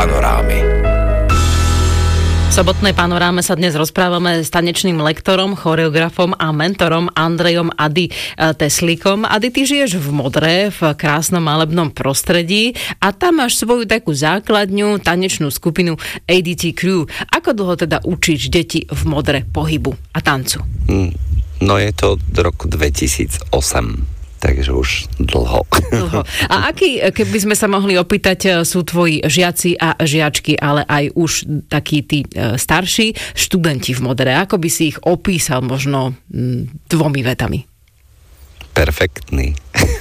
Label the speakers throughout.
Speaker 1: panorámy.
Speaker 2: V sobotnej panoráme sa dnes rozprávame s tanečným lektorom, choreografom a mentorom Andrejom Ady Teslíkom. Ady, ty žiješ v Modre, v krásnom malebnom prostredí a tam máš svoju takú základňu, tanečnú skupinu ADT Crew. Ako dlho teda učíš deti v Modre pohybu a tancu?
Speaker 3: No je to od roku 2008. Takže už dlho.
Speaker 2: A aký, keby sme sa mohli opýtať, sú tvoji žiaci a žiačky, ale aj už takí tí starší študenti v Modre? Ako by si ich opísal možno 2 vetami?
Speaker 3: Perfektný.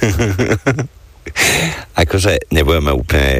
Speaker 3: Akože nemám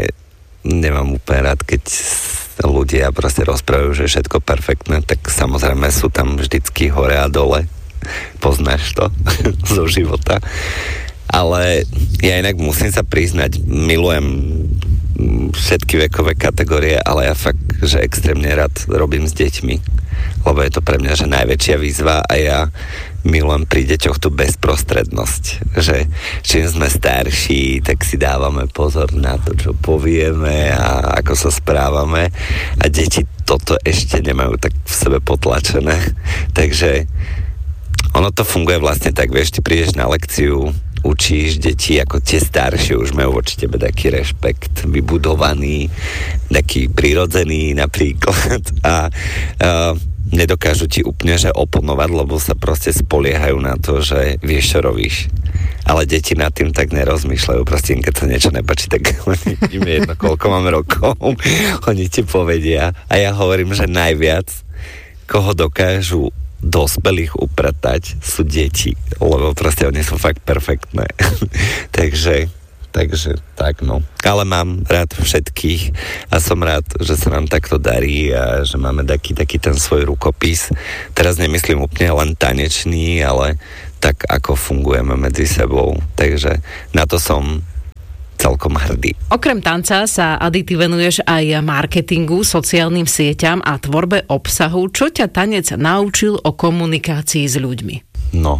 Speaker 3: úplne rád, keď ľudia proste rozprávajú, že je všetko perfektné, tak samozrejme sú tam vždycky hore a dole. Poznáš to zo života. Ale ja inak musím sa priznať, milujem všetky vekové kategórie, ale ja fakt, že extrémne rád robím s deťmi, lebo je to pre mňa, že najväčšia výzva a ja milujem pri deťoch tú bezprostrednosť, že čím sme starší, tak si dávame pozor na to, čo povieme a ako sa správame a deti toto ešte nemajú tak v sebe potlačené, takže ono to funguje vlastne tak, vieš, ty prídeš na lekciu, učíš deti, ako tie staršie už majú voči tebe taký rešpekt vybudovaný, taký prirodzený napríklad a nedokážu ti úplne, že oponovať, lebo sa proste spoliehajú na to, že vieš, čo robíš. Ale deti nad tým tak nerozmýšľajú, proste keď sa niečo nepáči, tak im je jedno, koľko mám rokov, oni ti povedia a ja hovorím, že najviac, koho dokážu dospelých upratať sú deti, lebo proste oni sú fakt perfektné. takže tak no. Ale mám rád všetkých a som rád, že sa nám takto darí a že máme taký ten svoj rukopis. Teraz nemyslím úplne len tanečný, ale tak, ako fungujeme medzi sebou. Takže na to som celkom hrdý.
Speaker 2: Okrem tanca sa, Ady, ty venuješ aj marketingu, sociálnym sieťam a tvorbe obsahu. Čo ťa tanec naučil o komunikácii s ľuďmi?
Speaker 3: No,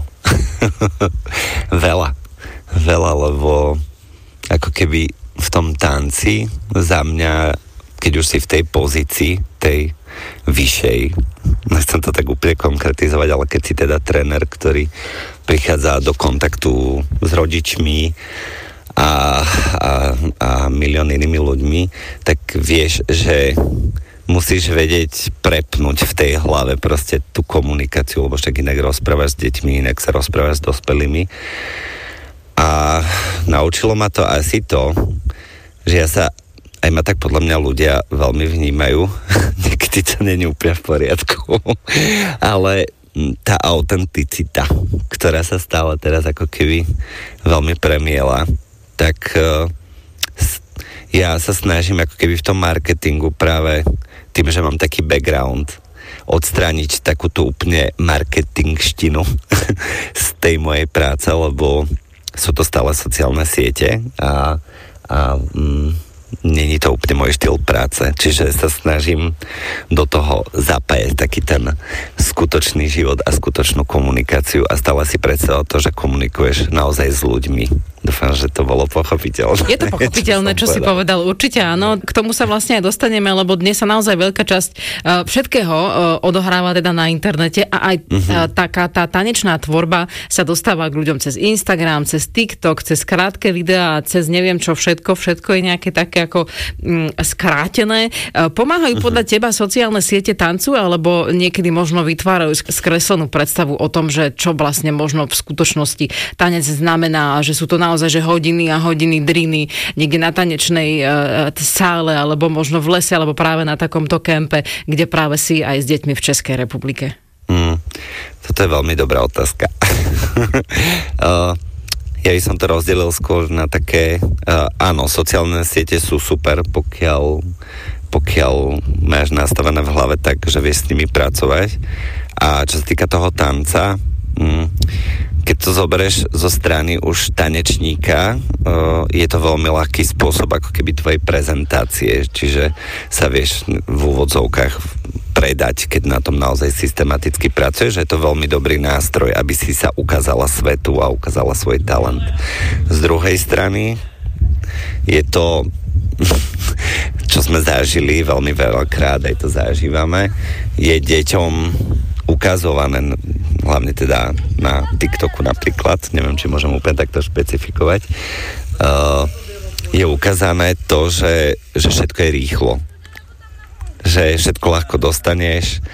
Speaker 3: veľa, lebo ako keby v tom tanci za mňa, keď už si v tej pozícii, tej vyššej, nechcem to tak úplne konkretizovať, ale keď si teda tréner, ktorý prichádza do kontaktu s rodičmi a milión inými ľuďmi, tak vieš, že musíš vedieť prepnúť v tej hlave proste tú komunikáciu, lebo však inak rozprávaš s deťmi, inak sa rozprávaš s dospelými. A naučilo ma to asi to, že ja sa, aj ma tak podľa mňa ľudia veľmi vnímajú, niekedy to nie je úplne v poriadku, ale tá autenticita, ktorá sa stále teraz ako keby veľmi premiela, tak ja sa snažím ako keby v tom marketingu práve tým, že mám taký background, odstrániť takúto úplne marketingštinu z tej mojej práce, lebo sú to stále sociálne siete a není to úplne môj štýl práce, čiže sa snažím do toho zapájať taký ten skutočný život a skutočnú komunikáciu a stále si predstav to, že komunikuješ naozaj s ľuďmi. Dúfam, že to bolo pochopiteľné.
Speaker 2: Je to pochopiteľné, čo si povedal, určite áno. K tomu sa vlastne aj dostaneme, lebo dnes sa naozaj veľká časť všetkého odohráva teda na internete a aj taká tá tanečná tvorba sa dostáva k ľuďom cez Instagram, cez TikTok, cez krátke videá, cez neviem čo všetko je nejaké také ako skrátené. Pomáhajú podľa teba sociálne siete tancu, alebo niekedy možno vytvárajú skreslenú predstavu o tom, že čo vlastne možno v skutočnosti tanec znamená, že sú to naozaj že hodiny a hodiny driny niekde na tanečnej sále, alebo možno v lese, alebo práve na takomto kempe, kde práve si aj s deťmi v Českej republike?
Speaker 3: Toto je veľmi dobrá otázka. Ja by som to rozdelil skôr na také, áno, sociálne siete sú super, pokiaľ máš nastavené v hlave tak, že vieš s nimi pracovať. A čo sa týka toho tanca, keď to zoberieš zo strany už tanečníka, je to veľmi ľahký spôsob ako keby tvojej prezentácie, čiže sa vieš v úvodzovkách predať, keď na tom naozaj systematicky pracuješ, že je to veľmi dobrý nástroj, aby si sa ukázala svetu a ukázala svoj talent. Z druhej strany je to čo sme zažili veľmi veľakrát, aj to zažívame, je deťom ukazované, hlavne teda na TikToku napríklad, neviem, či môžem úplne takto špecifikovať, je ukázané to, že všetko je rýchlo. Že všetko ľahko dostaneš,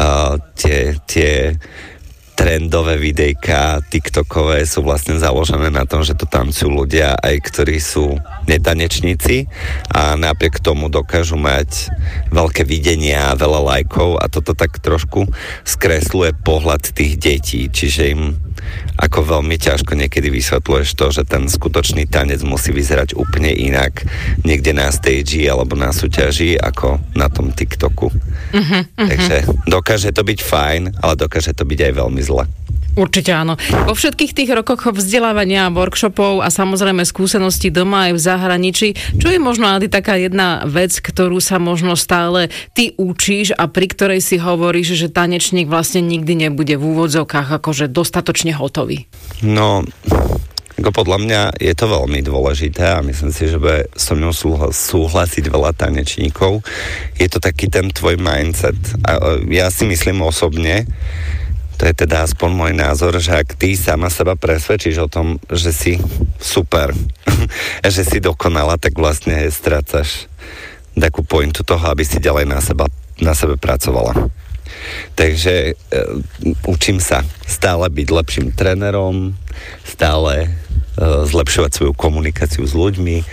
Speaker 3: tie trendové videjka TikTokové sú vlastne založené na tom, že to tancujú ľudia, aj ktorí sú netanečníci a napriek tomu dokážu mať veľké videnia, veľa lajkov a toto tak trošku skresluje pohľad tých detí, čiže im ako veľmi ťažko niekedy vysvetľuješ to, že ten skutočný tanec musí vyzerať úplne inak niekde na stage alebo na súťaži ako na tom TikToku. Takže dokáže to byť fajn, ale dokáže to byť aj veľmi zle.
Speaker 2: Určite áno. Vo všetkých tých rokoch vzdelávania, workshopov a samozrejme skúseností doma aj v zahraničí, čo je možno aj taká jedna vec, ktorú sa možno stále ty učíš a pri ktorej si hovoríš, že tanečník vlastne nikdy nebude v úvodzovkách akože dostatočne hotový?
Speaker 3: No, ako podľa mňa je to veľmi dôležité a myslím si, že bude so mnou súhlasiť veľa tanečníkov. Je to taký ten tvoj mindset. A ja si myslím osobne, to je teda aspoň môj názor, že ak ty sama seba presvedčíš o tom, že si super, že si dokonala, tak vlastne strácaš takú pointu toho, aby si ďalej na sebe pracovala. Takže učím sa stále byť lepším trénerom, stále zlepšovať svoju komunikáciu s ľuďmi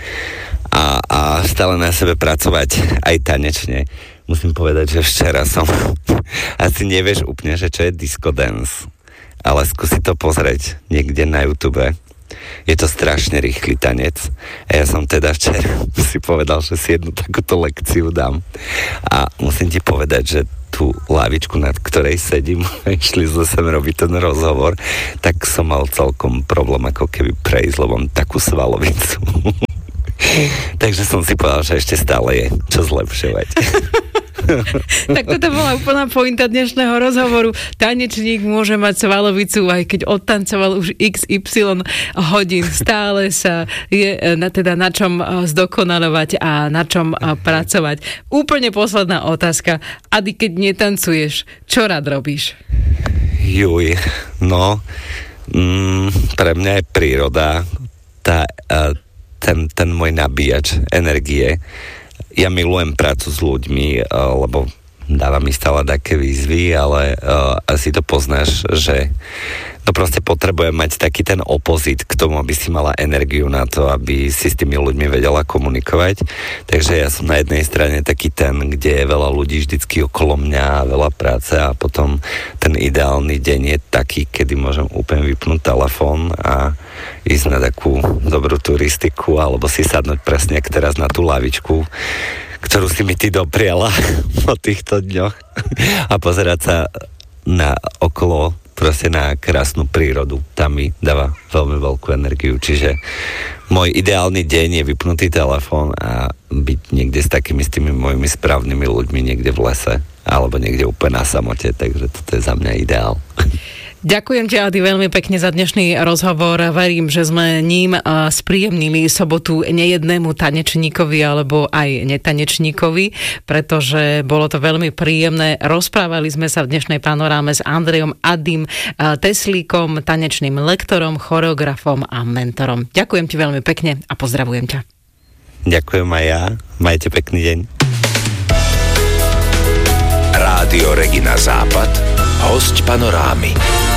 Speaker 3: a stále na sebe pracovať aj tanečne. Musím povedať, že včera som asi nevieš úplne, že čo je disco dance, ale skúsi to pozrieť niekde na YouTube. Je to strašne rýchly tanec a ja som teda včera si povedal, že si jednu takúto lekciu dám a musím ti povedať, že tú lavičku, nad ktorej sedím, išli sme sem robiť ten rozhovor, tak som mal celkom problém ako keby prejsť, lebo mám takú svalovicu. Takže som si povedal, že ešte stále je čo zlepšovať.
Speaker 2: Tak toto bola úplná pointa dnešného rozhovoru. Tanečník môže mať svalovicu, aj keď odtancoval už XY hodín. Stále sa je teda na čom zdokonalovať a na čom pracovať. Úplne posledná otázka. Adi, keď netancuješ, čo rád robíš? Pre mňa je príroda ten môj nabíjač energie. Ja milujem prácu s ľuďmi, lebo dáva mi stále také výzvy, ale asi to poznáš, že no proste potrebujem mať taký ten opozit k tomu, aby si mala energiu na to, aby si s tými ľuďmi vedela komunikovať. Takže ja som na jednej strane taký ten, kde je veľa ľudí vždycky okolo mňa, veľa práce a potom ten ideálny deň je taký, kedy môžem úplne vypnúť telefón a ísť na takú dobrú turistiku alebo si sadnúť presne jak teraz na tú lavičku, ktorú si mi ty dopriala po týchto dňoch a pozerať sa na okolo, proste na krásnu prírodu. Tam mi dáva veľmi veľkú energiu, čiže môj ideálny deň je vypnutý telefón a byť niekde s takými s tými mojimi správnymi ľuďmi niekde v lese alebo niekde úplne na samote, takže toto je za mňa ideál. Ďakujem ti, Adi, veľmi pekne za dnešný rozhovor. Verím, že sme ním spríjemnili sobotu nejednému tanečníkovi alebo aj netanečníkovi, pretože bolo to veľmi príjemné. Rozprávali sme sa v dnešnej panoráme s Andrejom Adim Teslíkom, tanečným lektorom, choreografom a mentorom. Ďakujem ti veľmi pekne a pozdravujem ťa.
Speaker 3: Ďakujem aj ja. Majte pekný deň.
Speaker 1: Rádio Regina Západ, hosť panorámy.